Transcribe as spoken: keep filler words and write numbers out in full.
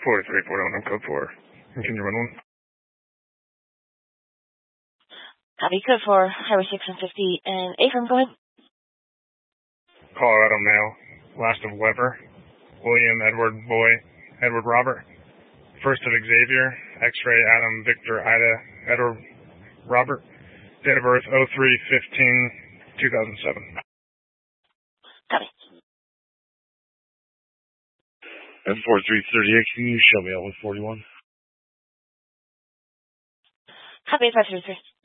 forty-three forty-one, I'm code four. Can you run one? Copy, code four, Highway six and fifty, and A-firm, go ahead. Colorado male, last of Weber, William Edward Boy, Edward Robert, first of Xavier, X-ray Adam Victor Ida Edward Robert, date of birth oh three fifteen two thousand seven. Copy. M forty-three thirty-eight, can you show me out with forty-one? Copy, five thirty-three.